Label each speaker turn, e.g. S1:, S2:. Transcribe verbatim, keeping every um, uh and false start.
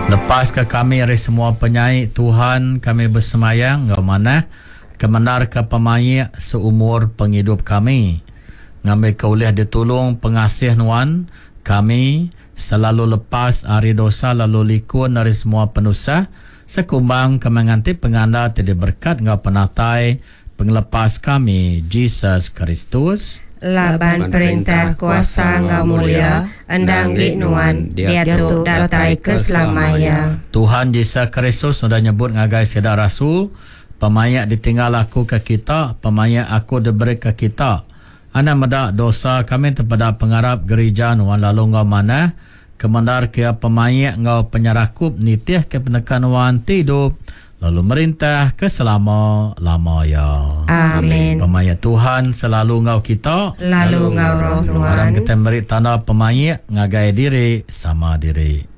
S1: Lepas ke kami dari semua penyanyi Tuhan, kami bersemayang ngau mana kemenar ke pemayak seumur penghidup kami. Ngambil keulih ditolong pengasih nuan kami selalu lepas hari dosa lalu likun dari semua penusa sekumbang kemenganti penganda tidak berkat ngau penatai penglepas kami Jesus Kristus.
S2: Laban perintah kuasa ngau mulia endang nuan dia tu datai keselamanya.
S1: Tuhan Yesus Kristus sudah nyebut ngagai sedar rasul, pemayak ditinggal aku ke kita, pemayak aku diberi ke kita. Ana medak dosa kami kepada pengarap gereja nuan lalu ngau mana kemandar kia pemayak ngau penyerakup nitih ke penekan wan tidup lalu merintah ke selama-lamanya.
S2: Amin.
S1: Pemayak Tuhan selalu ngau kita,
S2: Lalu ngau roh nuan.
S1: Orang kita beri tanda pemayak ngagai diri sama diri.